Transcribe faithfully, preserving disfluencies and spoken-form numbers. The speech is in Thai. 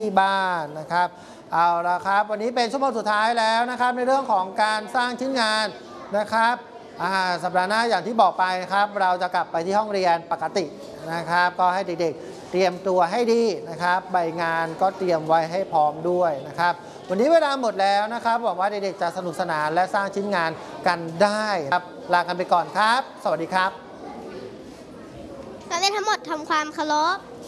ที่บ้านนะครับเอาละครับวันนี้เป็นชั่วโมงสุดท้ายแล้วนะครับในเรื่องของการสร้างชิ้นงานนะครับสัปดาห์หน้าอย่างที่บอกไปครับเราจะกลับไปที่ห้องเรียนปกตินะครับก็ให้เด็กๆเตรียมตัวให้ดีนะครับใบงานก็เตรียมไว้ให้พร้อมด้วยนะครับวันนี้เวลาหมดแล้วนะครับหวังว่าเด็กๆจะสนุกสนานและสร้างชิ้นงานกันได้ครับลากันไปก่อนครับสวัสดีครับนักเรียนทั้งหมดทำความเคารพ